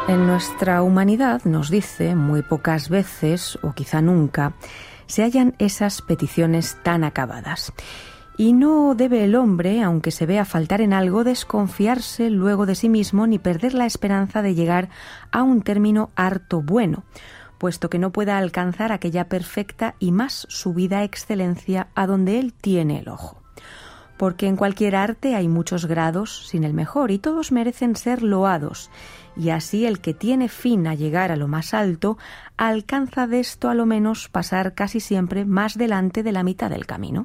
En nuestra humanidad, nos dice, muy pocas veces, o quizá nunca, se hallan esas peticiones tan acabadas. Y no debe el hombre, aunque se vea faltar en algo, desconfiarse luego de sí mismo ni perder la esperanza de llegar a un término harto bueno, puesto que no pueda alcanzar aquella perfecta y más subida excelencia a donde él tiene el ojo. Porque en cualquier arte hay muchos grados sin el mejor y todos merecen ser loados, y así el que tiene fin a llegar a lo más alto alcanza de esto a lo menos pasar casi siempre más delante de la mitad del camino.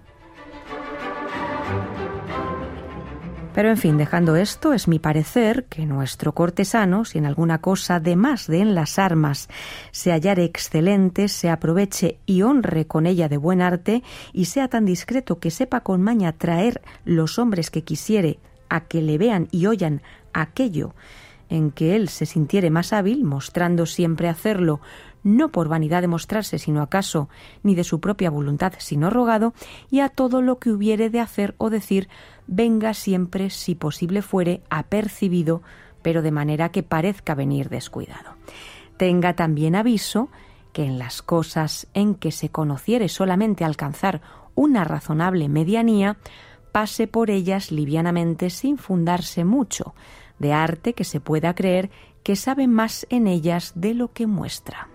Pero en fin, dejando esto, es mi parecer que nuestro cortesano, si en alguna cosa de más de en las armas se hallare excelente, se aproveche y honre con ella de buen arte, y sea tan discreto que sepa con maña traer los hombres que quisiere a que le vean y oyan aquello en que él se sintiere más hábil, mostrando siempre hacerlo, no por vanidad de mostrarse, sino acaso, ni de su propia voluntad, sino rogado, y a todo lo que hubiere de hacer o decir, venga siempre, si posible fuere, apercibido, pero de manera que parezca venir descuidado. Tenga también aviso que en las cosas en que se conociere solamente alcanzar una razonable medianía, pase por ellas livianamente sin fundarse mucho, de arte que se pueda creer que sabe más en ellas de lo que muestra.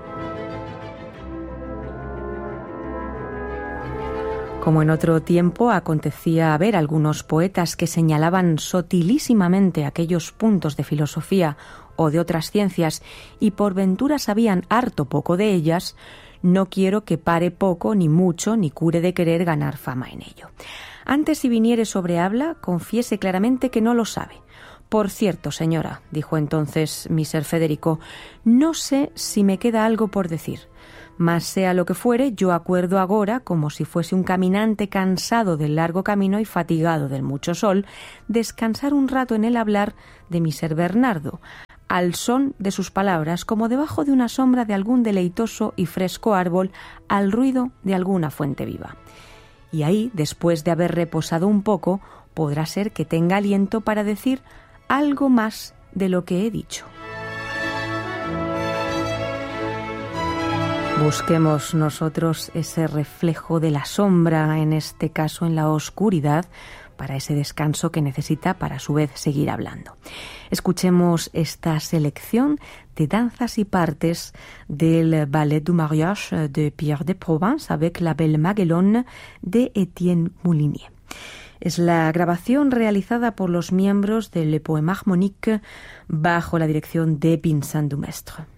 Como en otro tiempo acontecía haber algunos poetas que señalaban sotilísimamente aquellos puntos de filosofía o de otras ciencias y por ventura sabían harto poco de ellas, no quiero que pare poco ni mucho ni cure de querer ganar fama en ello. Antes, si viniere sobre habla, confiese claramente que no lo sabe. Por cierto, señora, dijo entonces mi ser Federico, no sé si me queda algo por decir. Mas sea lo que fuere, yo acuerdo agora, como si fuese un caminante cansado del largo camino y fatigado del mucho sol, descansar un rato en el hablar de mi ser Bernardo, al son de sus palabras, como debajo de una sombra de algún deleitoso y fresco árbol, al ruido de alguna fuente viva. Y ahí, después de haber reposado un poco, podrá ser que tenga aliento para decir algo más de lo que he dicho. Busquemos nosotros ese reflejo de la sombra, en este caso en la oscuridad, para ese descanso que necesita para a su vez seguir hablando. Escuchemos esta selección de danzas y partes del Ballet du Mariage de Pierre de Provence avec la Belle Maguelonne de Etienne Moulinier. Es la grabación realizada por los miembros de Le Poème Harmonique bajo la dirección de Vincent Dumestre.